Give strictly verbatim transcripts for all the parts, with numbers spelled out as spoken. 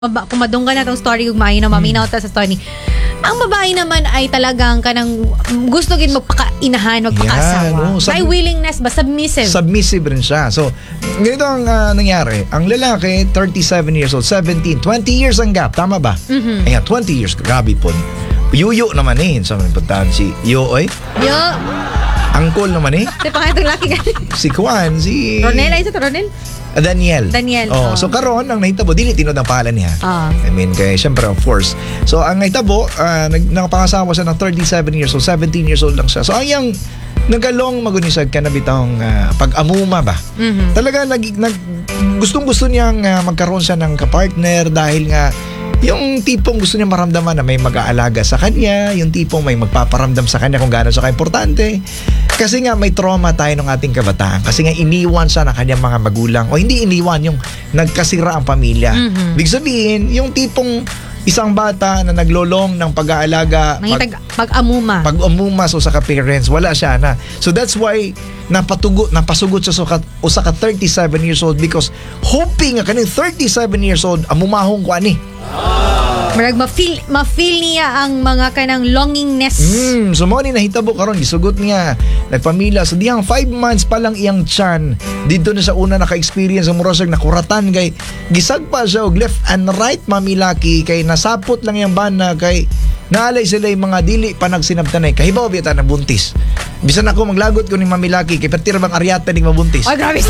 Maba, kumadong ka na tong story kung maayo na maminaw ta sa story. Ang babae naman ay talagang kanang gusto gid magpakainahan, magpakaasawa. Yan, oh, sub- May willingness ba? Submissive. Submissive rin siya. So, ganito ang uh, nangyari. Ang lalaki, thirty-seven years old, seventeen, twenty years ang gap. Tama ba? Mhm. Ayan, twenty years. Grabe po. Yuyo naman eh. Sa mga puntahan si Yo, oy. Yo. Angkol naman eh. Di pa nga itong laki ganun. Si Juan, si... Ronel, ay sa Ronel? Uh, Daniel. Daniel, Oh, oh. so karon ang nahitabo dili tinod ang pangalan niya. Ah. I mean, kay syempre of course. So ang nahitabo, uh, nag nakapangasawa siya ng thirty-seven years old, seventeen years old lang siya. So ang yang nagalong magunisag ka na bitong uh, pag-amuma ba? Mhm. Talaga nag, nag gustong-gusto niyang uh, magkaroon siya ng kapartner dahil nga yung tipong gusto niya maramdaman na may mag-aalaga sa kanya, yung tipong may magpaparamdam sa kanya kung gaano siya ka-importante. Kasi nga may trauma tayo ng ating kabataan. Kasi nga iniwan siya ng kanyang mga magulang. O hindi iniwan, yung nagkasira ang pamilya. Mhm. Big sabihin, yung tipong isang bata na naglolong ng pag-aalaga, Nangitag pag-amuma. pag-umuma sa usa ka parents, wala siya na. So that's why napatugo, napasugot siya sa ka, usa ka thirty-seven years old because hoping nga kaning thirty-seven years old amumahong ko ani. Marag ma-feel, ma-feel niya ang mga kanang longingness. Hmm, so mo ni nahitabo karon gisugot niya nagpamilya so diyang five months pa lang iyang tiyan dito na sa una naka-experience sa murasag nakuratan kay gisag pa siya og left and right mamilaki kay nasapot lang yang bana kay naalay sila yung mga dili pa nagsinabtanay kahibaw bita na buntis. Bisan ako maglagot ko ni mamilaki kay pertira bang aryata ning mabuntis. Ay, grabe.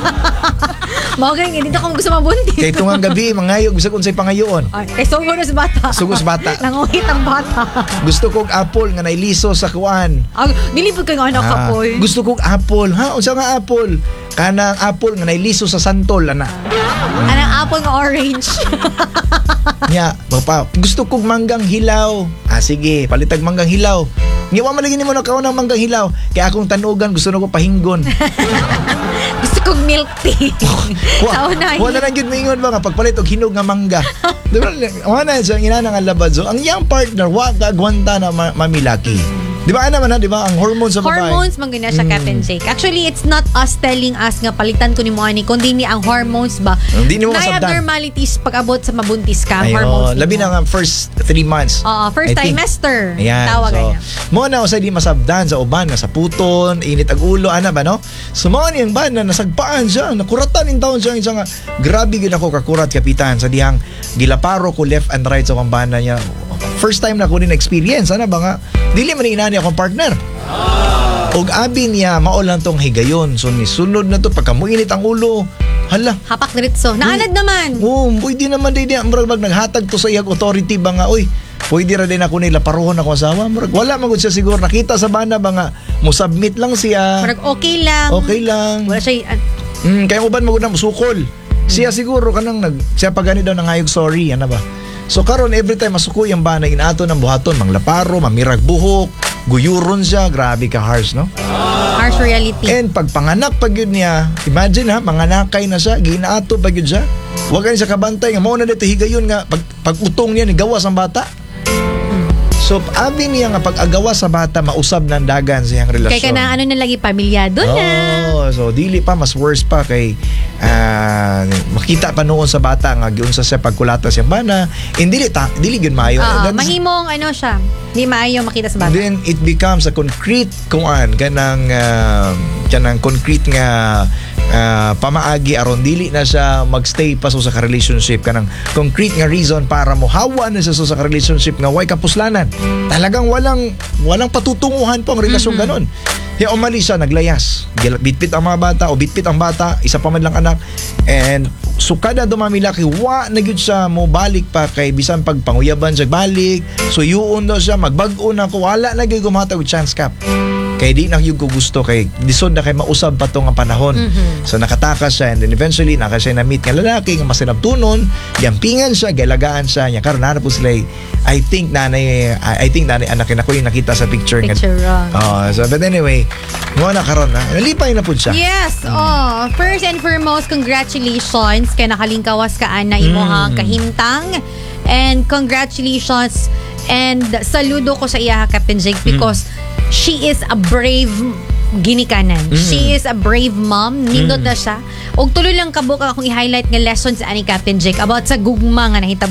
Mao kay dito ko gusto mabuntis. Kay tungang gabi mangayog bisag unsay pangayoon. Ay, kay sugo na sa bata. Sugo sa bata. Nanguhit ang bata. Gusto kog apple nga nailiso sa kuan. Ah, dili pud kay anak ka Ah, po. gusto kong apple. Ha? Unsa nga apple? Kanang apple nga nailiso sa santol, ana. Anang apple nga orange. Nya, magpa. Gusto kong manggang hilaw. Ah, sige, palitag manggang hilaw. Ngiwa malagi nimo na kaon ng manggang hilaw. Kaya akong tanugan, gusto na ko pahinggon. Gusto kong milk tea. Sa unahin. Wala na gyud maingon ba nga pagpalit og hinog nga mangga. Di ba? Wala na sa ina nga labad. So, ang young partner, wa gagwanta na ma- mamilaki. Di ba ana man na, di ba? Ang hormones sa babae. Hormones man gina siya, Mm. Captain Jake. Actually, it's not us telling us nga palitan ko ni mo ani, kundi ni ang hormones ba. Hindi ni mo Na masabdan. abnormalities pag abot sa mabuntis ka, ang Ayun, hormones. labi na nga first three months. Oo, first I think. trimester. Ayan. Tawag So, niya. mo na usay di masabdan sa uban nga sa puton, init ag ulo ana ba no? So mo ni ang ban na nasagpaan siya, nakuratan in taon siya siya nga grabe gid ako kakurat kapitan sa dihang gilaparo ko left and right sa kambana niya. First time na ko din experience ana ba nga dili man inani akong partner. Og abi niya mao lang tong higayon. So ni sunod na to pagka muinit ang ulo. Hala. Hapak diretso. Naanad naman. Oh, pwede naman din niya. Murag naghatag to sa iyang authority ba nga, oy, pwede ra din ako nila paruhon ako asawa. Murag wala magud siya siguro nakita sa bana ba nga mo submit lang siya. Marag okay lang. Okay lang. Wala siya, uh, Mm, kaya uban magud na musukol. Siya siguro kanang nag siya pa gani daw nangayog sorry, ana ba. So karon every time masukoy ang bana inato ng buhaton, manglaparo, mamirag buhok, guyuron siya, grabe ka harsh, no? harsh reality. And pag panganak pag yun niya, imagine ha, manganakay na siya, ginaato pag yun siya. Huwag ka niya sa kabantay, nga mao na dito higayon nga, pag, pag utong niya, ni gawas ang bata. So, abi niya nga pag agawa sa bata, mausab ng dagan sa iyang relasyon. Kaya ka na ano na lagi, pamilyado na. Oh, so dili pa, mas worse pa kay ah, makita pa noon sa bata nga giunsa siya pagkulata siyang bana, hindi ta, dili gyud maayo. Oo, That's- mahimong ano siya. Hindi maayo makita sa bata. Then it becomes a concrete kuan kanang uh, kanang concrete nga uh, pamaagi aron dili na siya magstay pa so sa ka-relationship kanang concrete nga reason para mo hawa na siya so sa ka-relationship nga way kapuslanan. Talagang walang walang patutunguhan po ang relasyon Mm-hmm. ganon. Kaya umali siya, naglayas. Bitbit ang mga bata o bitbit ang bata, isa pa man lang anak. And so kada dumamilaki, wa na gyud siya mo balik pa kay bisan pag panguyaban siya balik. So yuon daw siya, magbag-o na ko, wala na gyud gumatag og chance cap. Kay di na yung ko gusto kay disod na kay mausab pa tong ang panahon. Mhm. So nakatakas siya and then eventually naka siya na meet nga lalaki nga masinabtunon, yampingan siya, galagaan siya, nya karon na po sila. I think nanay I, I think nanay anak na ko yung nakita sa picture, Picture nga. wrong. Oh, so but anyway, mo na karon na. Nalipay na pud siya. Yes, oh. First and foremost, congratulations kay nakalingkawas ka ana imong Mm. kahimtang. And congratulations and saludo ko sa iya, Captain Jake, because she is a brave ginikanan. Mm. She is a brave mom. Nindot na siya. Og tuloy lang kabuk akong i-highlight nga lessons ani Captain Jake about sa gugma nga nahitabo